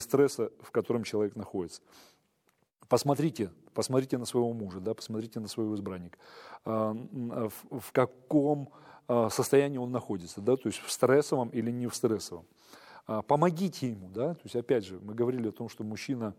стресса, в котором человек находится. Посмотрите на своего мужа, да, посмотрите на своего избранника, в каком состоянии он находится, да, то есть в стрессовом или не в стрессовом. Помогите ему, да, то есть опять же мы говорили о том, что мужчина,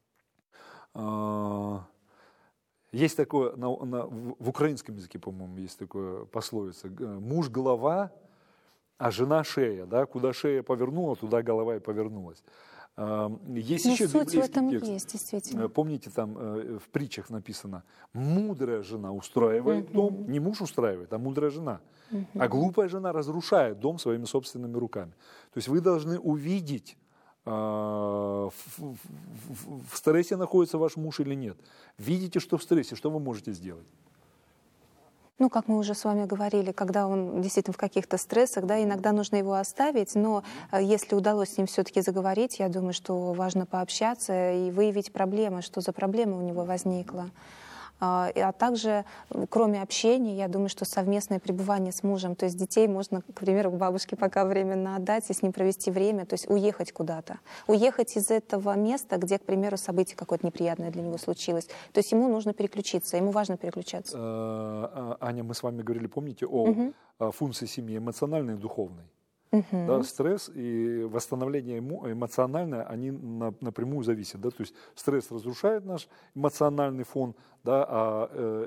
есть такое, в украинском языке, по-моему, есть такое пословица, муж голова, а жена шея, да, куда шея повернула, туда голова и повернулась. Есть еще суть в этом текст. есть, действительно. Помните, там в притчах написано: мудрая жена устраивает дом, не муж устраивает, а мудрая жена. А глупая жена разрушает дом своими собственными руками. То есть вы должны увидеть, в стрессе находится ваш муж или нет. Видите, что в стрессе, что вы можете сделать? Ну, как мы уже с вами говорили, когда он действительно в каких-то стрессах, да, иногда нужно его оставить, но если удалось с ним все-таки заговорить, я думаю, что важно пообщаться и выявить проблемы, что за проблема у него возникла. А также, кроме общения, я думаю, что совместное пребывание с мужем, то есть детей можно, к примеру, к бабушке пока временно отдать и с ним провести время, то есть уехать куда-то. Уехать из этого места, где, к примеру, событие какое-то неприятное для него случилось. То есть ему нужно переключиться, ему важно переключаться. Аня, мы с вами говорили, помните, о функции семьи эмоциональной и духовной. Да, стресс и восстановление эмоциональное, они напрямую зависят. Да? То есть стресс разрушает наш эмоциональный фон, да,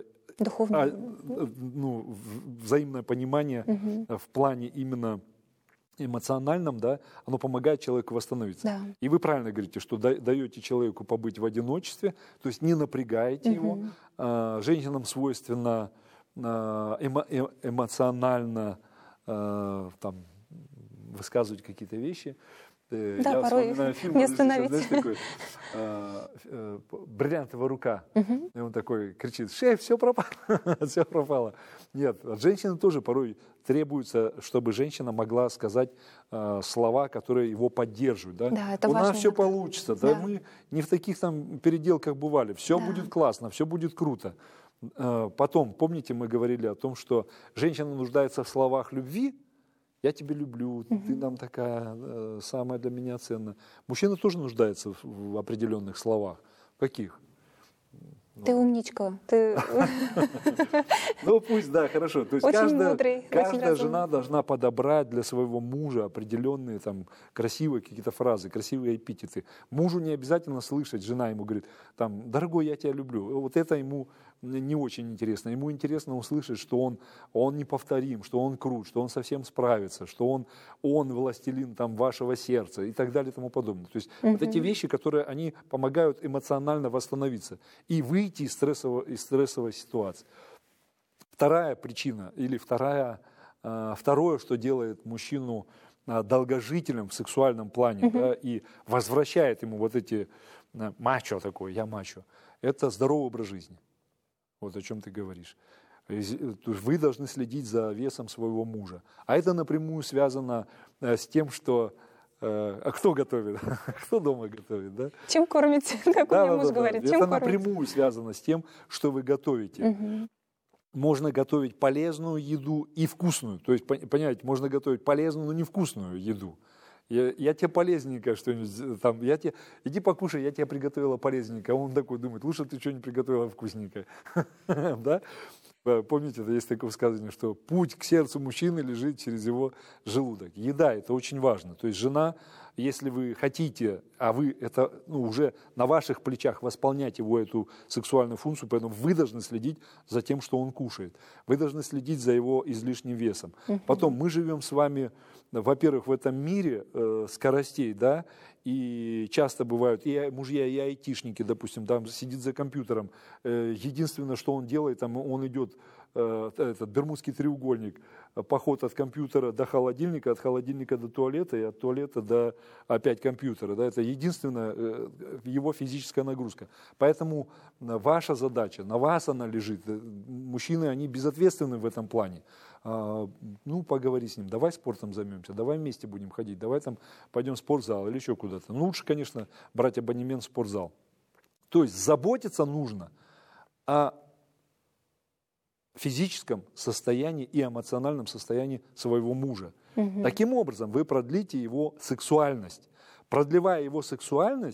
взаимное понимание в плане именно эмоциональном, да, оно помогает человеку восстановиться. Да. И вы правильно говорите, что даете человеку побыть в одиночестве, то есть не напрягаете его. Женщинам свойственно эмоционально высказывать какие-то вещи. Да, я порой фильм, не остановить. знаешь, такой, бриллиантовая рука. И он такой кричит: шеф, все пропало. Все пропало. Нет, от женщины тоже порой требуется, чтобы женщина могла сказать слова, которые его поддерживают. Да? Да, это у важно. нас все получится. Да? Мы не в таких там переделках бывали. Все будет классно, все будет круто. Потом, помните, мы говорили о том, что женщина нуждается в словах любви. Я тебя люблю, ты нам такая, самая для меня ценная. Мужчина тоже нуждается в определенных словах. Каких? Ты умничка. Ну пусть, да, хорошо. То есть очень мудрый, каждая жена должна подобрать для своего мужа определенные там красивые какие-то фразы, красивые эпитеты. Мужу не обязательно слышать, жена ему говорит, там, дорогой, я тебя люблю. Вот это ему не очень интересно. Ему интересно услышать, что он неповторим, что он крут, что он совсем справится, что он властелин там вашего сердца и так далее и тому подобное. То есть вот эти вещи, которые они помогают эмоционально восстановиться и выйти из стрессовой ситуации. Вторая причина или второе, что делает мужчину долгожителем в сексуальном плане, да, и возвращает ему вот эти мачо такой, я мачо, это здоровый образ жизни. Вот о чем ты говоришь. Вы должны следить за весом своего мужа. А это напрямую связано с тем, что кто готовит? Кто дома готовит? Да? Чем кормите? Как у меня муж говорит. Это напрямую связано с тем, что вы готовите. Можно готовить полезную еду и вкусную. То есть, понимаете, можно готовить полезную, но невкусную еду. Я тебе полезненькое что-нибудь, там, иди покушай, я тебе приготовила полезненькое. А он такой думает, лучше ты что-нибудь приготовила вкусненькое. Да? Помните, это есть такое высказывание, что путь к сердцу мужчины лежит через его желудок. Еда – это очень важно. То есть жена, если вы хотите, а вы это уже на ваших плечах восполнять его эту сексуальную функцию, поэтому вы должны следить за тем, что он кушает. Вы должны следить за его излишним весом. Потом мы живем с вами, во-первых, в этом мире скоростей, да, и часто бывают и мужья, и айтишники, допустим, там сидит за компьютером. Единственное, что он делает, там он идет, этот бермудский треугольник, поход от компьютера до холодильника, от холодильника до туалета, и от туалета до опять компьютера. Да, это единственная его физическая нагрузка. Поэтому ваша задача, на вас она лежит. Мужчины, они безответственны в этом плане. Поговори с ним, давай спортом займемся, давай вместе будем ходить, давай там пойдем в спортзал или еще куда-то. Лучше, конечно, брать абонемент в спортзал. То есть заботиться нужно о физическом состоянии и эмоциональном состоянии своего мужа. Таким образом вы продлите его сексуальность, продлевая его сексуальность,